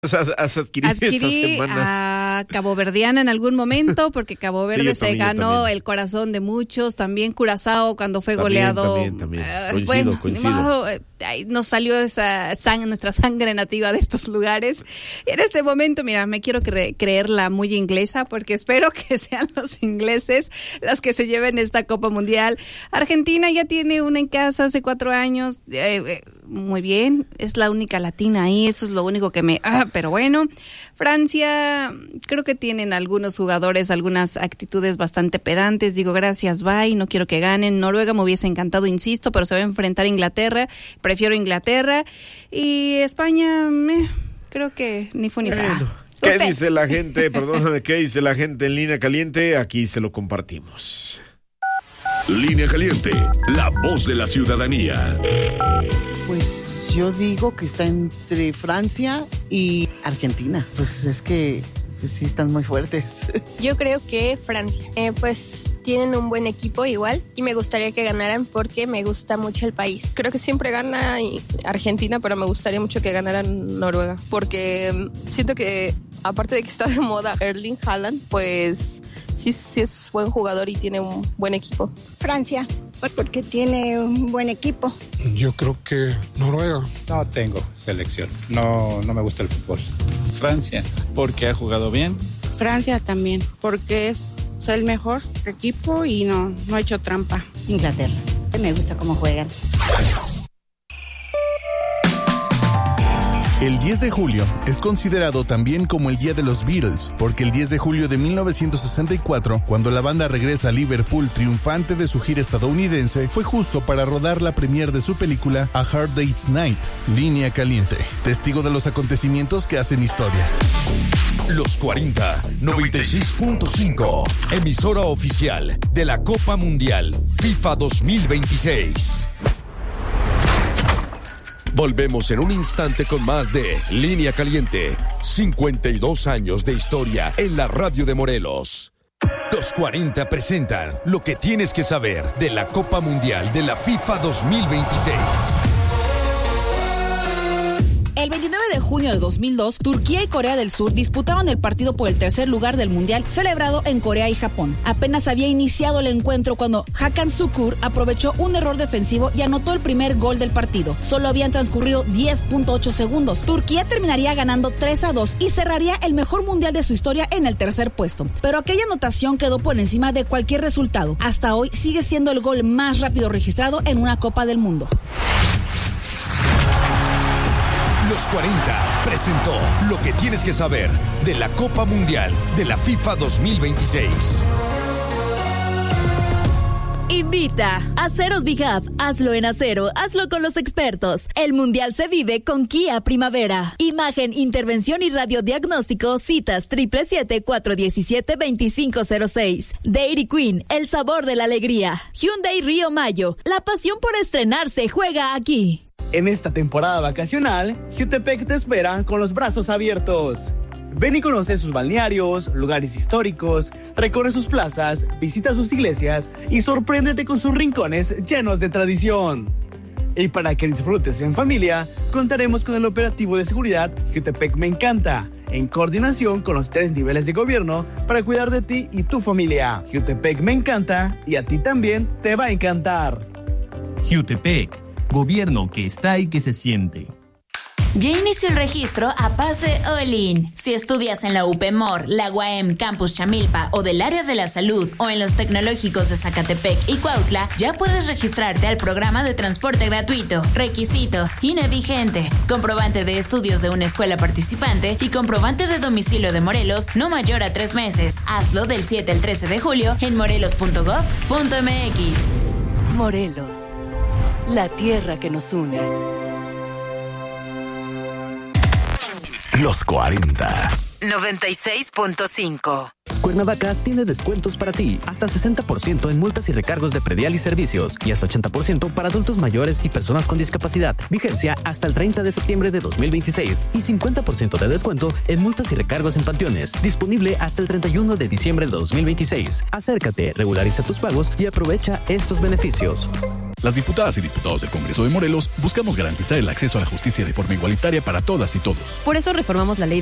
has adquirido estas semanas? A caboverdiana en algún momento, porque Cabo Verde se ganó el corazón de muchos. También Curazao cuando fue goleado. También. Coincido. Nos salió nuestra sangre nativa de estos lugares. Y en este momento, mira, me quiero creerla muy inglesa, porque espero que sean los ingleses los que se lleven esta Copa Mundial. Argentina ya tiene una en casa hace 4 años. Muy bien, es la única latina ahí, eso es lo único que pero bueno, Francia, creo que tienen algunos jugadores, algunas actitudes bastante pedantes. Digo, gracias, bye, no quiero que ganen. Noruega me hubiese encantado, insisto, pero se va a enfrentar a Inglaterra, prefiero Inglaterra. Y España, creo que ni fu ni fa. ¿Qué dice la gente? Perdóname, ¿qué dice la gente en Línea Caliente? Aquí se lo compartimos. Línea Caliente, la voz de la ciudadanía. Pues yo digo que está entre Francia y Argentina. Pues es que sí están muy fuertes. Yo creo que Francia. Pues tienen un buen equipo igual y me gustaría que ganaran porque me gusta mucho el país. Creo que siempre gana Argentina, pero me gustaría mucho que ganaran Noruega, porque siento que aparte de que está de moda Erling Haaland, pues sí es buen jugador y tiene un buen equipo. Francia, porque tiene un buen equipo. Yo creo que Noruega. No tengo selección, no me gusta el fútbol. Francia, porque ha jugado bien. Francia también, porque es el mejor equipo y no ha hecho trampa. Inglaterra, me gusta cómo juegan. El 10 de julio es considerado también como el Día de los Beatles, porque el 10 de julio de 1964, cuando la banda regresa a Liverpool triunfante de su gira estadounidense, fue justo para rodar la premiere de su película A Hard Day's Night, Línea Caliente, testigo de los acontecimientos que hacen historia. Los 40, 96.5, emisora oficial de la Copa Mundial FIFA 2026. Volvemos en un instante con más de Línea Caliente. 52 años de historia en la radio de Morelos. Los 40 presentan lo que tienes que saber de la Copa Mundial de la FIFA 2026. El 29 de junio de 2002, Turquía y Corea del Sur disputaron el partido por el tercer lugar del Mundial celebrado en Corea y Japón. Apenas había iniciado el encuentro cuando Hakan Şükür aprovechó un error defensivo y anotó el primer gol del partido. Solo habían transcurrido 10.8 segundos. Turquía terminaría ganando 3-2 y cerraría el mejor Mundial de su historia en el tercer puesto. Pero aquella anotación quedó por encima de cualquier resultado. Hasta hoy sigue siendo el gol más rápido registrado en una Copa del Mundo. Los 40 presentó lo que tienes que saber de la Copa Mundial de la FIFA 2026. Invita Aceros Bihab, hazlo en acero, hazlo con los expertos. El Mundial se vive con Kia Primavera. Imagen, intervención y radiodiagnóstico, citas 777-417-2506. Dairy Queen, el sabor de la alegría. Hyundai Río Mayo, la pasión por estrenarse juega aquí. En esta temporada vacacional, Jutepec te espera con los brazos abiertos. Ven y conoce sus balnearios, lugares históricos, recorre sus plazas, visita sus iglesias y sorpréndete con sus rincones llenos de tradición. Y para que disfrutes en familia, contaremos con el operativo de seguridad Jutepec Me Encanta, en coordinación con los 3 niveles de gobierno para cuidar de ti y tu familia. Jutepec Me Encanta y a ti también te va a encantar. Jutepec, gobierno que está y que se siente. Ya inició el registro a Pase All-In. Si estudias en la UPMOR, la UAM, Campus Chamilpa o del área de la salud o en los tecnológicos de Zacatepec y Cuautla, ya puedes registrarte al programa de transporte gratuito. Requisitos: INE vigente, comprobante de estudios de una escuela participante y comprobante de domicilio de Morelos no mayor a 3 meses. Hazlo del 7 al 13 de julio en morelos.gov.mx. Morelos, la tierra que nos une. Los 40. 96.5. Cuernavaca tiene descuentos para ti, hasta 60% en multas y recargos de predial y servicios, y hasta 80% para adultos mayores y personas con discapacidad. Vigencia hasta el 30 de septiembre de 2026 y 50% de descuento en multas y recargos en panteones. Disponible hasta el 31 de diciembre de 2026. Acércate, regulariza tus pagos y aprovecha estos beneficios. Las diputadas y diputados del Congreso de Morelos buscamos garantizar el acceso a la justicia de forma igualitaria para todas y todos. Por eso reformamos la ley